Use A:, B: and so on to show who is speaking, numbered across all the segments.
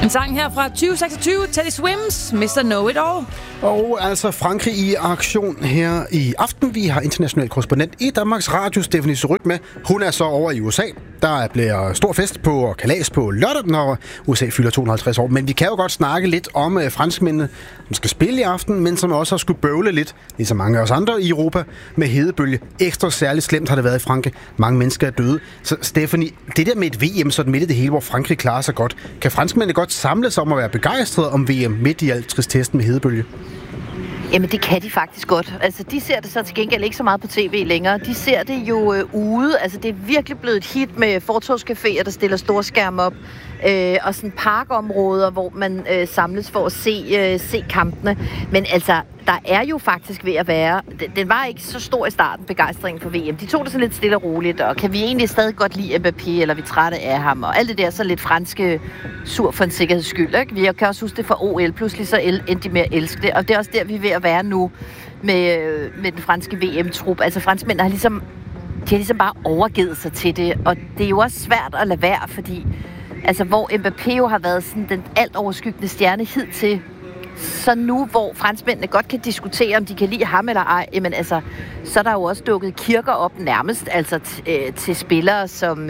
A: En sang her fra 2026, Teddy Swims, Mr. Know It All.
B: Og altså Frankrig i aktion her i aften. Vi har international korrespondent i Danmarks Radio, Stephanie Surrugue med. Hun er så over i USA. Der bliver stor fest på og kalas på lørdag, når USA fylder 250 år. Men vi kan jo godt snakke lidt om franskmændene, som skal spille i aften, men som også har skulle bøvle lidt, ligesom mange af os andre i Europa, med hedebølge. Ekstra særligt slemt har det været i Frankrig. Mange mennesker er døde. Så Stephanie, det der med et VM sådan midt i det hele, hvor Frankrig klarer sig godt, kan franskmændene godt samle sig om at være begejstrede om VM midt i alt tristesten med hedebølge?
C: Jamen, det kan de faktisk godt. Altså, de ser det så til gengæld ikke så meget på tv længere. De ser det jo ude. Altså, det er virkelig blevet et hit med fortovscaféer, der stiller storskærm op. Og sådan parkområder, hvor man samles for at se kampene. Men altså, der er jo faktisk ved at være... Den var ikke så stor i starten, begejstringen for VM. De tog det så lidt stille og roligt, og kan vi egentlig stadig godt lide Mbappé, eller vi er trætte af ham, og alt det der så lidt franske sur for en sikkerheds skyld, ikke? Vi kan også huske det fra OL, pludselig så endte de med at elske det, og det er også der, vi er ved at være nu med den franske VM-trup. Altså, franskmændene har ligesom bare overgivet sig til det, og det er jo også svært at lade være, fordi altså, hvor Mbappé jo har været sådan den alt overskyggende stjerne hidtil, så nu, hvor franskmændene godt kan diskutere, om de kan lide ham eller ej, jamen altså, så er der jo også dukket kirker op nærmest, altså til spillere som,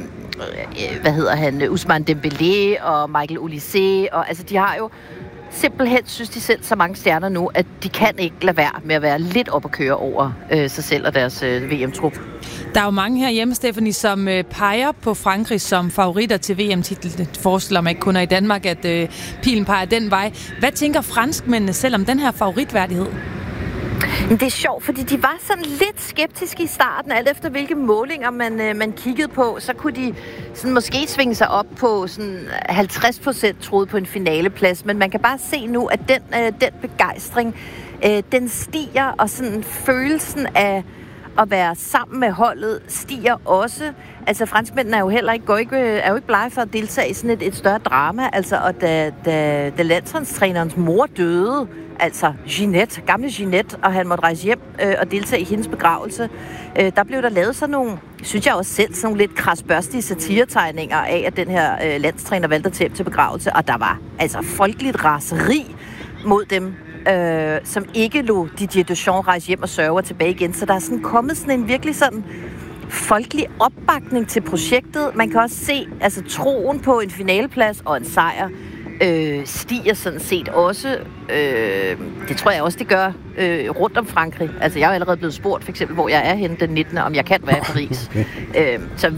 C: Ousmane Dembélé og Michael Olise, og altså, de har jo simpelthen, synes de selv, så mange stjerner nu, at de kan ikke lade være med at være lidt op at køre over sig selv og deres VM-trup.
A: Der er jo mange herhjemme, Stephanie, som peger på Frankrig som favoritter til VM-titlen. Det forestiller mig ikke kun i Danmark, at pilen peger den vej. Hvad tænker franskmændene selv om den her favoritværdighed?
C: Det er sjovt, fordi de var sådan lidt skeptiske i starten, alt efter hvilke målinger man kiggede på. Så kunne de sådan måske svinge sig op på sådan 50% troede på en finaleplads. Men man kan bare se nu, at den begejstring, den stiger, og sådan følelsen af at være sammen med holdet stiger også. Altså, franskmændene er jo heller ikke blege for at deltage i sådan et større drama. Altså, og da landsholdstrænerens mor døde, altså gamle Ginette, og han måtte rejse hjem og deltage i hendes begravelse, der blev der lavet sådan nogle, synes jeg også selv, sådan nogle lidt krasbørstige satiretegninger af, at den her landstræner valgte at tage til begravelse, og der var altså folkeligt raseri mod dem, som ikke lod Didier Deschamps rejse hjem og sørge tilbage igen. Så der er sådan kommet sådan en virkelig sådan folkelig opbakning til projektet. Man kan også se, altså troen på en finaleplads og en sejr stiger sådan set også. Det tror jeg også, det gør rundt om Frankrig. Altså, jeg er jo allerede blevet spurgt, for eksempel, hvor jeg er henne den 19. om jeg kan være i Paris. Okay. Så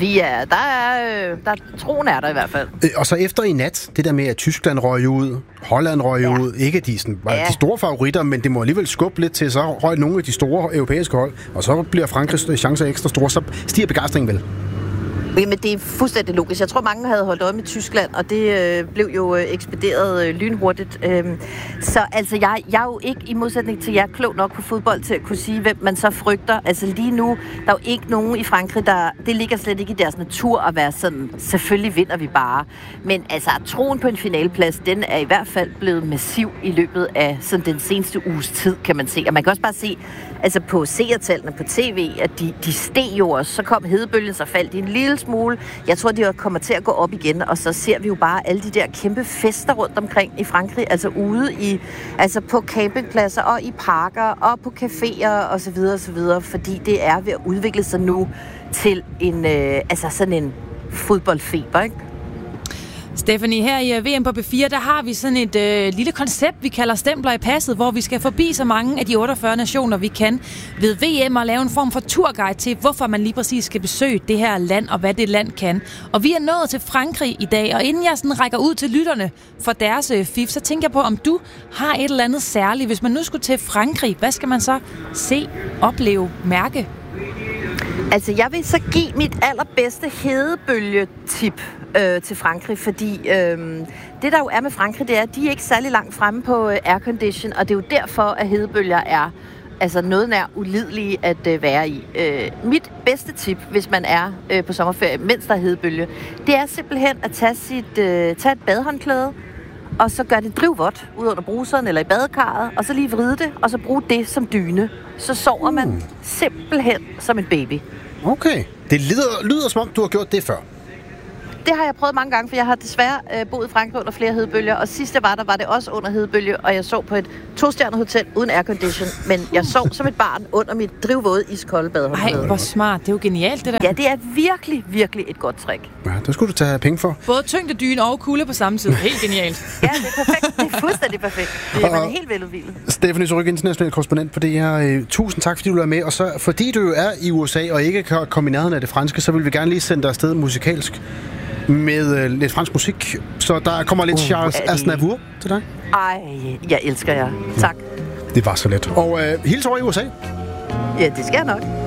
C: troen er der i hvert fald.
B: Og så efter i nat, det der med, at Tyskland røg ud, Holland røg ud, ikke de store favoritter, men det må alligevel skubbe lidt til, så røg nogle af de store europæiske hold, og så bliver Frankrigs chancer ekstra store, så stiger begejstringen vel.
C: Jamen, det er fuldstændig logisk. Jeg tror, mange havde holdt øje med Tyskland, og det blev jo ekspederet lynhurtigt. Så altså, jeg er jo ikke, i modsætning til jer, klog nok på fodbold til at kunne sige, hvem man så frygter. Altså lige nu, der er jo ikke nogen i Frankrig, det ligger slet ikke i deres natur at være sådan, selvfølgelig vinder vi bare. Men altså, troen på en finaleplads, den er i hvert fald blevet massiv i løbet af sådan den seneste uges tid, kan man se. Og man kan også bare se, altså på seertallene på tv, at de steg jo også. Så kom hedebølgen, så faldt de en lille smule. Jeg tror, de kommer til at gå op igen, og så ser vi jo bare alle de der kæmpe fester rundt omkring i Frankrig, altså ude på campingpladser og i parker og på caféer og så videre, fordi det er ved at udvikle sig nu til sådan en fodboldfeber, ikke?
A: Stephanie, her i VM på B4, der har vi sådan et lille koncept, vi kalder stempler i passet, hvor vi skal forbi så mange af de 48 nationer, vi kan ved VM og lave en form for turguide til, hvorfor man lige præcis skal besøge det her land og hvad det land kan. Og vi er nået til Frankrig i dag, og inden jeg sådan rækker ud til lytterne for deres fif, så tænker jeg på, om du har et eller andet særligt. Hvis man nu skulle til Frankrig, hvad skal man så se, opleve, mærke?
C: Altså, jeg vil så give mit allerbedste hedebølgetip til Frankrig, fordi det der jo er med Frankrig, det er, at de er ikke særlig langt fremme på aircondition, og det er jo derfor, at hedebølger er altså noget nær ulidelige at være i. Mit bedste tip, hvis man er på sommerferie, mens der er hedebølge, det er simpelthen at tage et badehåndklæde, og så gør det drivvådt ud under bruseren eller i badekarret, og så lige vride det, og så bruge det som dyne. Så sover man simpelthen som en baby.
B: Okay. Det lyder som om, du har gjort det før.
C: Det har jeg prøvet mange gange, for jeg har desværre boet i Frankrig under flere hedebølger, og sidst jeg var der, var det også under hedebølge, og jeg sov på et 2-stjernet hotel uden aircondition, men jeg sov som et barn under mit drivvåde iskolde badehåndklæde.
A: Ej, hvor smart. Det er jo genialt, det der.
C: Ja, det er virkelig, virkelig et godt trick.
B: Ja, det skulle du tage penge for.
A: Både tyngdedyne og kulde på samme tid. Helt genialt.
C: Ja, det er perfekt. Det er fuldstændig perfekt. Man er helt veludvilet.
B: Stephanie Surrugue, international korrespondent på DR. Tusind tak, fordi du er med. Og så, fordi du er i USA og ikke kan komme i nærheden af det franske, så vil vi gerne lige sende dig afsted musikalsk med lidt fransk musik. Så der kommer lidt Charles Aznavour til dig.
C: Ej, jeg elsker jer. Tak.
B: Det var så let. Og hils over i USA.
C: Ja, det skal jeg nok.